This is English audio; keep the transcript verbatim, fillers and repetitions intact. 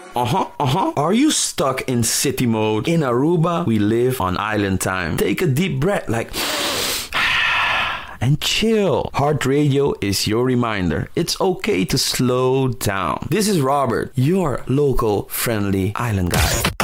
Uh-huh, uh-huh. Are you stuck in city mode? In Aruba, we live on island time. Take a deep breath, like, and chill. Heart Radio is your reminder. It's okay to slow down. This is Robert, your local friendly island guy.